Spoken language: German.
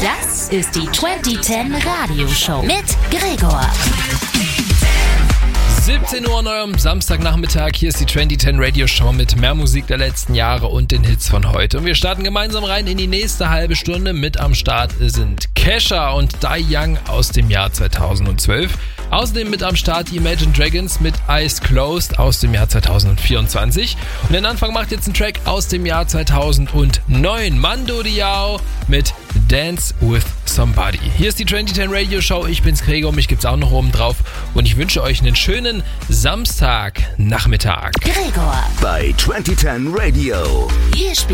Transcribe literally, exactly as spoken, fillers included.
Das ist die zwanzig zehn Radioshow mit Gregor. siebzehn Uhr an eurem Samstagnachmittag. Hier ist die zwanzig zehn Radio Show mit mehr Musik der letzten Jahre und den Hits von heute. Und wir starten gemeinsam rein in die nächste halbe Stunde. Mit am Start sind Kesha und Die Young aus dem Jahr zweitausendzwölf. Außerdem mit am Start die Imagine Dragons mit Eyes Closed aus dem Jahr zweitausendvierundzwanzig. Und den Anfang macht jetzt ein Track aus dem Jahr zweitausendneun. Mando Diao mit Dance with Somebody. Hier ist die zwanzig zehn Radio Show. Ich bin's Gregor, mich gibt's auch noch oben drauf. Und ich wünsche euch einen schönen Samstagnachmittag. Gregor bei zwanzig zehn Radio. Hier spielt